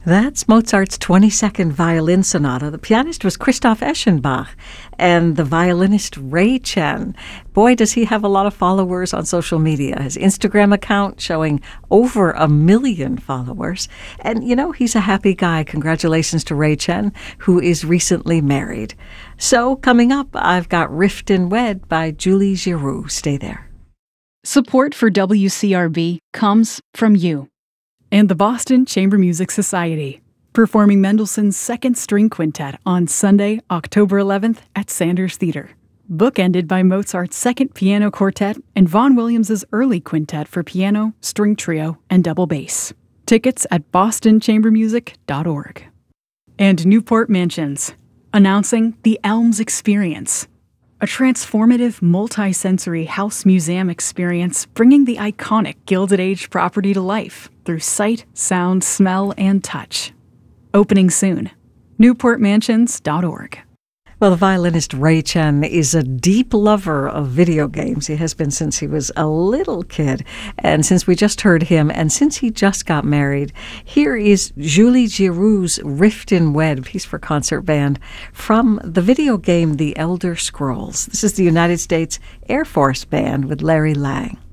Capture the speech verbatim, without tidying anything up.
That's Mozart's twenty-second Violin Sonata. The pianist was Christoph Eschenbach, and the violinist Ray Chen. Boy, does he have a lot of followers on social media. His Instagram account showing over a million followers. And, you know, he's a happy guy. Congratulations to Ray Chen, who is recently married. So, coming up, I've got Rift and Wed by Julie Giroux. Stay there. Support for W C R B comes from you and the Boston Chamber Music Society, performing Mendelssohn's Second String Quintet on Sunday, October eleventh at Sanders Theater, bookended by Mozart's Second Piano Quartet and Vaughan Williams's Early Quintet for piano, string trio, and double bass. Tickets at boston chamber music dot org. And Newport Mansions, announcing the Elms Experience, a transformative multi-sensory house museum experience bringing the iconic Gilded Age property to life through sight, sound, smell, and touch. Opening soon. newport mansions dot org. Well, the violinist Ray Chen is a deep lover of video games. He has been since he was a little kid. And since we just heard him, and since he just got married, here is Julie Giroux's Rift and Wed, piece for concert band, from the video game The Elder Scrolls. This is the United States Air Force Band with Larry Lang.